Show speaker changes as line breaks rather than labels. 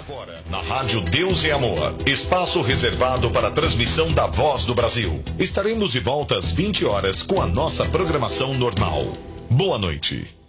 Agora, na Rádio Deus e Amor, espaço reservado para a transmissão da Voz do Brasil. Estaremos de volta às 20 horas com a nossa programação normal. Boa noite.